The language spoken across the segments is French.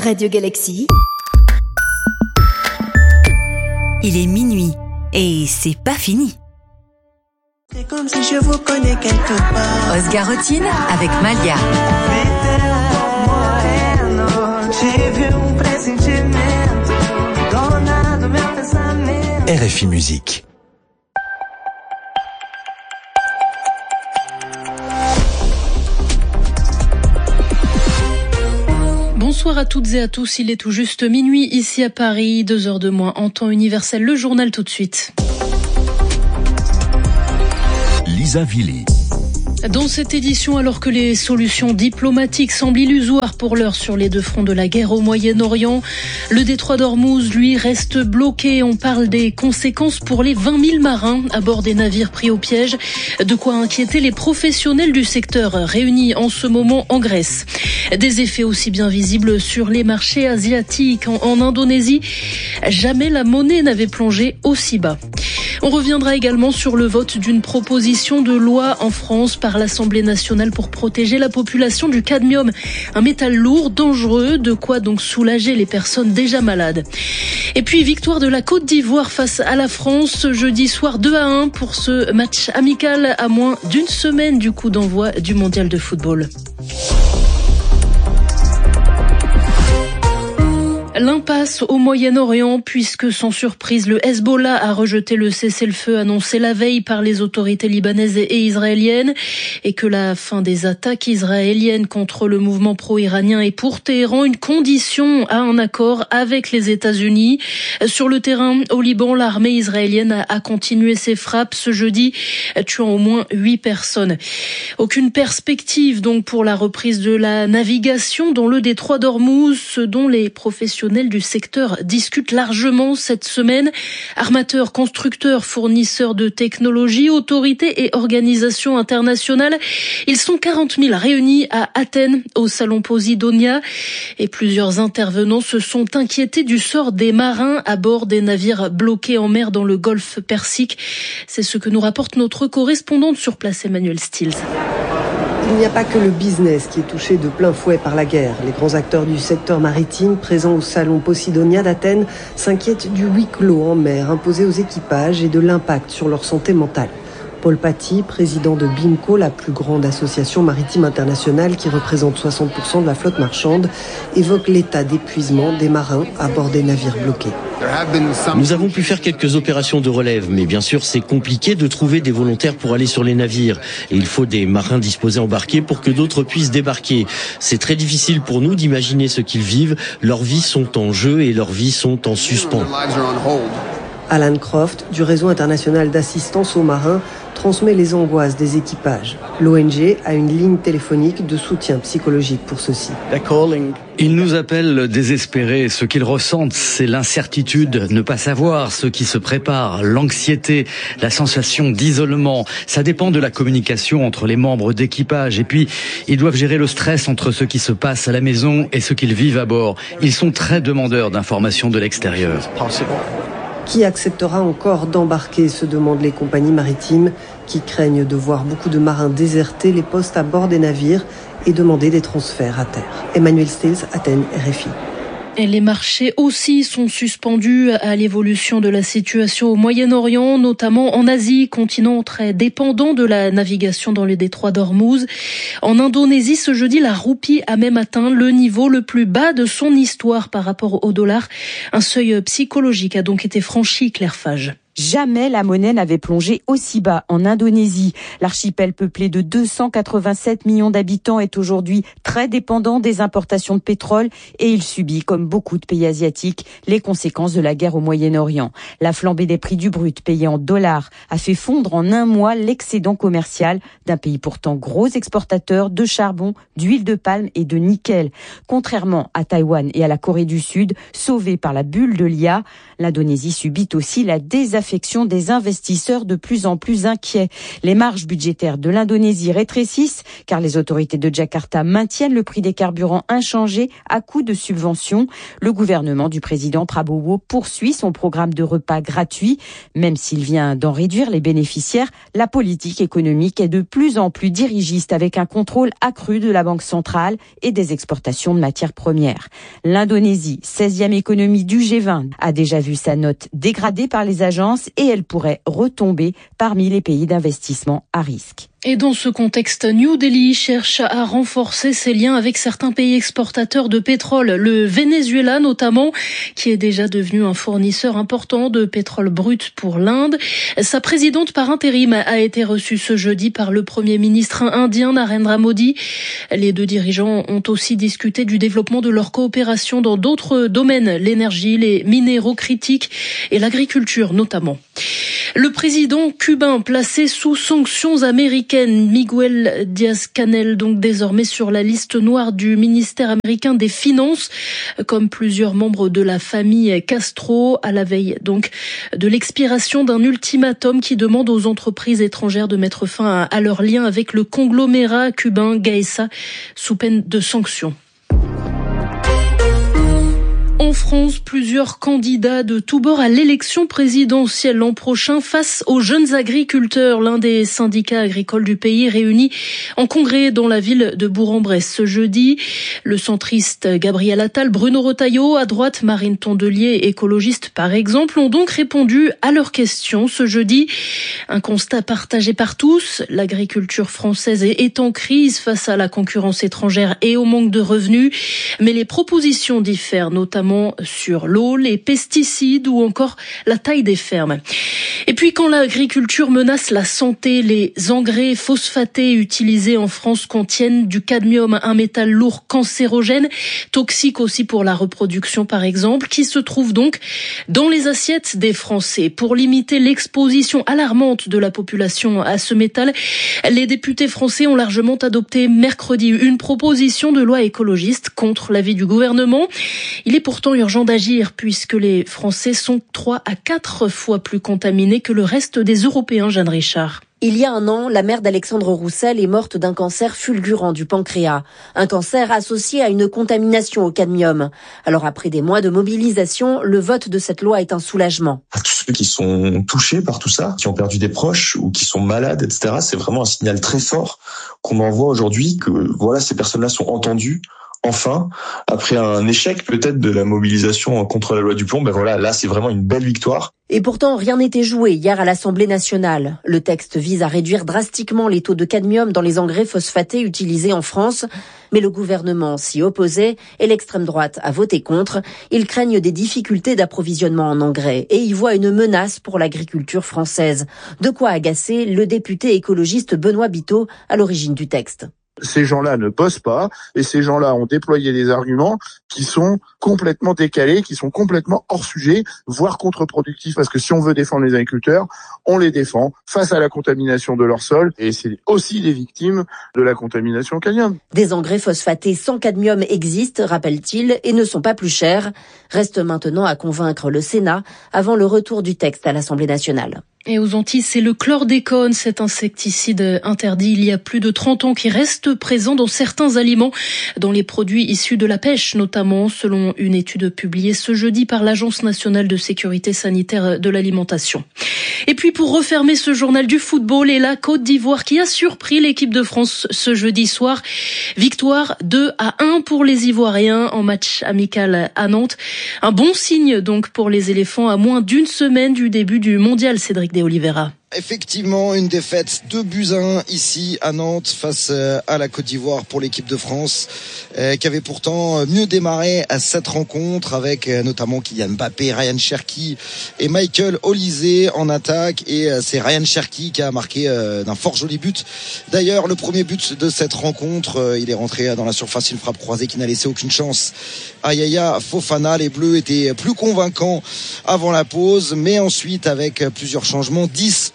Radio Galaxy. Il est minuit et c'est pas fini. C'est comme si je vous connais quelque part. Oscar Routine avec Malia. RFI Musique. Bonsoir à toutes et à tous, il est tout juste minuit ici à Paris, 2h de moins en temps universel. Le journal tout de suite. Lisa Villy. Dans cette édition, alors que les solutions diplomatiques semblent illusoires pour l'heure sur les deux fronts de la guerre au Moyen-Orient, le détroit d'Ormuz, lui, reste bloqué. On parle des conséquences pour les 20 000 marins à bord des navires pris au piège. De quoi inquiéter les professionnels du secteur réunis en ce moment en Grèce. Des effets aussi bien visibles sur les marchés asiatiques. En Indonésie, jamais la monnaie n'avait plongé aussi bas. On reviendra également sur le vote d'une proposition de loi en France par l'Assemblée nationale pour protéger la population du cadmium, un métal lourd, dangereux, de quoi donc soulager les personnes déjà malades. Et puis victoire de la Côte d'Ivoire face à la France jeudi soir 2-1 pour ce match amical à moins d'une semaine du coup d'envoi du mondial de football. L'impasse au Moyen-Orient, puisque sans surprise, le Hezbollah a rejeté le cessez-le-feu annoncé la veille par les autorités libanaises et israéliennes, et que la fin des attaques israéliennes contre le mouvement pro-iranien est pour Téhéran une condition à un accord avec les États-Unis. Sur le terrain, au Liban, l'armée israélienne a continué ses frappes ce jeudi, tuant au moins 8 personnes. Aucune perspective donc pour la reprise de la navigation dans le détroit d'Ormuz, ce dont les professionnels du secteur discutent largement cette semaine. Armateurs, constructeurs, fournisseurs de technologies, autorités et organisations internationales. Ils sont 40 000 réunis à Athènes au salon Posidonia et plusieurs intervenants se sont inquiétés du sort des marins à bord des navires bloqués en mer dans le golfe Persique. C'est ce que nous rapporte notre correspondante sur place, Emmanuel Stills. Il n'y a pas que le business qui est touché de plein fouet par la guerre. Les grands acteurs du secteur maritime présents au salon Posidonia d'Athènes s'inquiètent du huis clos en mer imposé aux équipages et de l'impact sur leur santé mentale. Paul Paty, président de BIMCO, la plus grande association maritime internationale qui représente 60% de la flotte marchande, évoque l'état d'épuisement des marins à bord des navires bloqués. Nous avons pu faire quelques opérations de relève, mais bien sûr c'est compliqué de trouver des volontaires pour aller sur les navires. Et il faut des marins disposés à embarquer pour que d'autres puissent débarquer. C'est très difficile pour nous d'imaginer ce qu'ils vivent. Leurs vies sont en jeu et leurs vies sont en suspens. Alan Croft, du réseau international d'assistance aux marins, transmet les angoisses des équipages. L'ONG a une ligne téléphonique de soutien psychologique pour ceux-ci. Ils nous appellent désespérés. Ce qu'ils ressentent, c'est l'incertitude, ne pas savoir ce qui se prépare, l'anxiété, la sensation d'isolement. Ça dépend de la communication entre les membres d'équipage. Et puis, ils doivent gérer le stress entre ce qui se passe à la maison et ce qu'ils vivent à bord. Ils sont très demandeurs d'informations de l'extérieur. Qui acceptera encore d'embarquer, se demandent les compagnies maritimes qui craignent de voir beaucoup de marins déserter les postes à bord des navires et demander des transferts à terre. Emmanuel Stills, Athènes, RFI. Et les marchés aussi sont suspendus à l'évolution de la situation au Moyen-Orient, notamment en Asie, continent très dépendant de la navigation dans le détroit d'Ormuz. En Indonésie, ce jeudi, la roupie a même atteint le niveau le plus bas de son histoire par rapport au dollar. Un seuil psychologique a donc été franchi, Claire Fage. Jamais la monnaie n'avait plongé aussi bas en Indonésie. L'archipel peuplé de 287 millions d'habitants est aujourd'hui très dépendant des importations de pétrole et il subit, comme beaucoup de pays asiatiques, les conséquences de la guerre au Moyen-Orient. La flambée des prix du brut payé en dollars a fait fondre en un mois l'excédent commercial d'un pays pourtant gros exportateur de charbon, d'huile de palme et de nickel. Contrairement à Taïwan et à la Corée du Sud, sauvés par la bulle de l'IA, l'Indonésie subit aussi la désaffection désaffection des investisseurs de plus en plus inquiets. Les marges budgétaires de l'Indonésie rétrécissent car les autorités de Jakarta maintiennent le prix des carburants inchangé à coût de subventions. Le gouvernement du président Prabowo poursuit son programme de repas gratuits. Même s'il vient d'en réduire les bénéficiaires, la politique économique est de plus en plus dirigiste avec un contrôle accru de la Banque centrale et des exportations de matières premières. L'Indonésie, 16e économie du G20, a déjà vu sa note dégradée par les agences et elle pourrait retomber parmi les pays d'investissement à risque. Et dans ce contexte, New Delhi cherche à renforcer ses liens avec certains pays exportateurs de pétrole, le Venezuela notamment, qui est déjà devenu un fournisseur important de pétrole brut pour l'Inde. Sa présidente par intérim a été reçue ce jeudi par le Premier ministre indien Narendra Modi. Les deux dirigeants ont aussi discuté du développement de leur coopération dans d'autres domaines, l'énergie, les minéraux critiques et l'agriculture notamment. Le président cubain placé sous sanctions américaines, Miguel Díaz-Canel, donc désormais sur la liste noire du ministère américain des Finances, comme plusieurs membres de la famille Castro, à la veille donc de l'expiration d'un ultimatum qui demande aux entreprises étrangères de mettre fin à leur lien avec le conglomérat cubain Gaesa sous peine de sanctions. En France, plusieurs candidats de tous bords à l'élection présidentielle l'an prochain face aux jeunes agriculteurs. L'un des syndicats agricoles du pays réunis en congrès dans la ville de Bourg-en-Bresse ce jeudi. Le centriste Gabriel Attal, Bruno Retailleau, à droite Marine Tondelier, écologiste par exemple, ont donc répondu à leurs questions ce jeudi. Un constat partagé par tous, l'agriculture française est en crise face à la concurrence étrangère et au manque de revenus. Mais les propositions diffèrent, notamment sur l'eau, les pesticides ou encore la taille des fermes. Et puis quand l'agriculture menace la santé, les engrais phosphatés utilisés en France contiennent du cadmium, un métal lourd cancérogène, toxique aussi pour la reproduction par exemple, qui se trouve donc dans les assiettes des Français. Pour limiter l'exposition alarmante de la population à ce métal, les députés français ont largement adopté mercredi une proposition de loi écologiste contre l'avis du gouvernement. Il est pourtant urgent d'agir puisque les Français sont 3 à 4 fois plus contaminés que le reste des Européens, Jeanne Richard. Il y a un an, la mère d'Alexandre Roussel est morte d'un cancer fulgurant du pancréas. Un cancer associé à une contamination au cadmium. Alors après des mois de mobilisation, le vote de cette loi est un soulagement. Pour tous ceux qui sont touchés par tout ça, qui ont perdu des proches ou qui sont malades, etc., c'est vraiment un signal très fort qu'on envoie aujourd'hui que voilà, ces personnes-là sont entendues. Enfin, après un échec peut-être de la mobilisation contre la loi du plomb, là c'est vraiment une belle victoire. Et pourtant, rien n'était joué hier à l'Assemblée nationale. Le texte vise à réduire drastiquement les taux de cadmium dans les engrais phosphatés utilisés en France. Mais le gouvernement s'y opposait et l'extrême droite a voté contre. Ils craignent des difficultés d'approvisionnement en engrais et y voient une menace pour l'agriculture française. De quoi agacer le député écologiste Benoît Biteau à l'origine du texte. Ces gens-là ne bossent pas et ces gens-là ont déployé des arguments qui sont complètement décalés, qui sont complètement hors sujet, voire contre-productifs, parce que si on veut défendre les agriculteurs, on les défend face à la contamination de leur sol et c'est aussi des victimes de la contamination au cadmium. Des engrais phosphatés sans cadmium existent, rappelle-t-il, et ne sont pas plus chers. Reste maintenant à convaincre le Sénat avant le retour du texte à l'Assemblée nationale. Et aux Antilles, c'est le chlordécone, cet insecticide interdit il y a plus de 30 ans qui reste présent dans certains aliments, dans les produits issus de la pêche notamment, selon une étude publiée ce jeudi par l'Agence nationale de sécurité sanitaire de l'alimentation. Et puis pour refermer ce journal du football, et la Côte d'Ivoire qui a surpris l'équipe de France ce jeudi soir. Victoire 2-1 pour les Ivoiriens en match amical à Nantes. Un bon signe donc pour les éléphants à moins d'une semaine du début du mondial, Cédric de Oliveira. Effectivement, une défaite 2-1 ici à Nantes face à la Côte d'Ivoire pour l'équipe de France qui avait pourtant mieux démarré à cette rencontre avec notamment Kylian Mbappé, Ryan Cherki et Michael Olise en attaque, et c'est Ryan Cherki qui a marqué d'un fort joli but. D'ailleurs, le premier but de cette rencontre, il est rentré dans la surface, une frappe croisée qui n'a laissé aucune chance à Yaya Fofana. Les Bleus étaient plus convaincants avant la pause, mais ensuite avec plusieurs changements, 10 au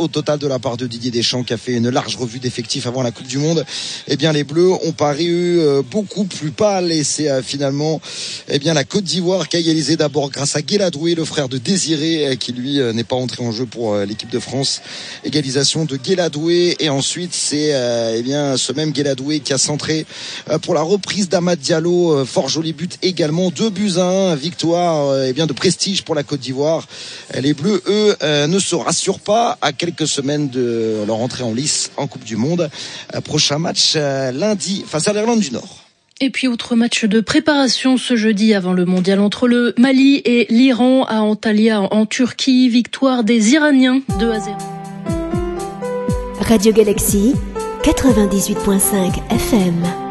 au total de la part de Didier Deschamps qui a fait une large revue d'effectifs avant la Coupe du Monde. Eh bien, les Bleus ont paru beaucoup plus pâles et c'est finalement la Côte d'Ivoire qui a égalisé d'abord grâce à Guéladoué, le frère de Désiré, qui lui n'est pas entré en jeu pour l'équipe de France. Égalisation de Guéladoué et ensuite c'est ce même Guéladoué qui a centré pour la reprise d'Amad Diallo. Fort joli but également, 2-1, victoire de prestige pour la Côte d'Ivoire. Les Bleus, eux, ne se rassurent pas à quelques semaines de leur entrée en lice en Coupe du Monde. Prochain match lundi face à l'Irlande du Nord. Et puis, autre match de préparation ce jeudi avant le mondial entre le Mali et l'Iran à Antalya en Turquie. Victoire des Iraniens 2-0. Radio Galaxy 98.5 FM.